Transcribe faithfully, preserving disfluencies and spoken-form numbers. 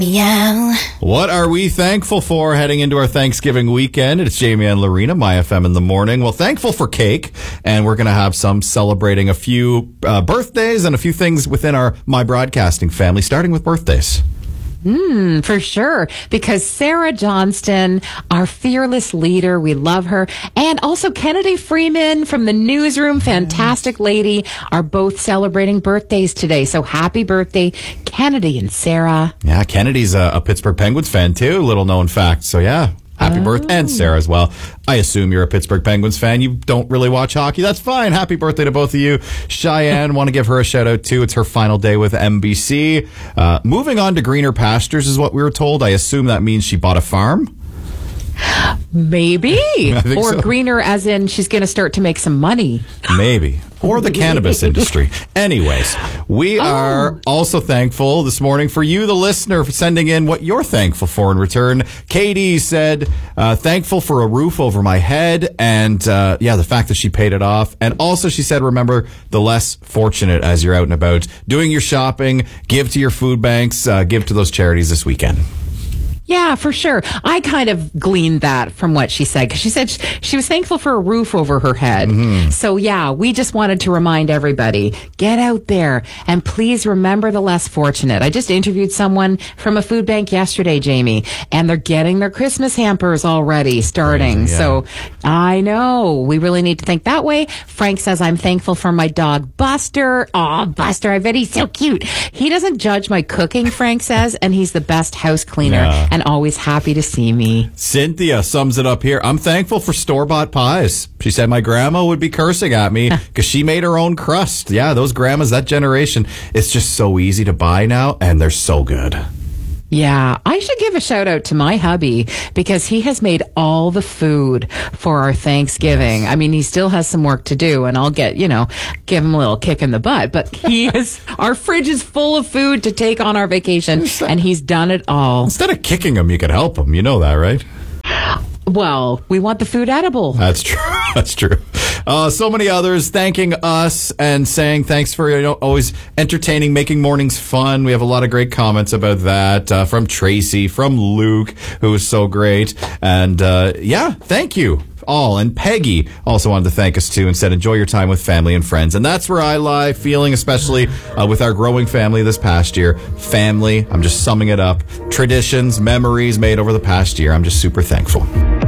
Yeah. What are we thankful for heading into our Thanksgiving weekend? It's Jamie and Lorena, My F M in the morning. Well, thankful for cake, and we're going to have some celebrating a few uh, birthdays and a few things within our My Broadcasting family, starting with birthdays. Mm, for sure. Because Sarah Johnston, our fearless leader, we love her. And also Kennedy Freeman from the newsroom, fantastic lady, are both celebrating birthdays today. So happy birthday, Kennedy and Sarah. Yeah, Kennedy's a, a Pittsburgh Penguins fan too, little known fact. So yeah. Happy oh. birthday, and Sarah as well. I assume you're a Pittsburgh Penguins fan. You don't really watch hockey. That's fine. Happy birthday to both of you. Cheyenne, want to give her a shout out too. It's her final day with M B C. Uh, moving on to greener pastures is what we were told. I assume that means she bought a farm. Maybe. Or so. Greener as in she's going to start to make some money. Maybe. Or the cannabis industry. Anyways, we oh. are also thankful this morning for you, the listener, for sending in what you're thankful for in return. Katie said, uh, thankful for a roof over my head and, uh, yeah, the fact that she paid it off. And also she said, remember the less fortunate as you're out and about doing your shopping, give to your food banks, uh, give to those charities this weekend. Yeah, for sure. I kind of gleaned that from what she said, because she said she, she was thankful for a roof over her head. Mm-hmm. So, yeah, we just wanted to remind everybody, get out there and please remember the less fortunate. I just interviewed someone from a food bank yesterday, Jamie, and they're getting their Christmas hampers already starting. Yeah. So, I know. We really need to think that way. Frank says, I'm thankful for my dog, Buster. Oh, Buster, I bet he's so cute. He doesn't judge my cooking, Frank says, and he's the best house cleaner. Yeah. And always happy to see me. Cynthia sums it up here. I'm thankful for store-bought pies. She said my grandma would be cursing at me because she made her own crust. Yeah, those grandmas, that generation, it's just so easy to buy now, and they're so good. Yeah, I should give a shout out to my hubby because he has made all the food for our Thanksgiving. I mean, he still has some work to do, and I'll get, you know, give him a little kick in the butt. But he is, our fridge is full of food to take on our vacation, and he's done it all. Instead of kicking him, you could help him. You know that, right? Well, we want the food edible. That's true. That's true. Uh, so many others thanking us and saying thanks for, you know, always entertaining, making mornings fun. We have a lot of great comments about that uh, from Tracy, from Luke, who was so great. And uh, yeah, thank you all. And Peggy also wanted to thank us too and said, enjoy your time with family and friends. And that's where I lie, feeling especially uh, with our growing family this past year. Family, I'm just summing it up. Traditions, memories made over the past year. I'm just super thankful.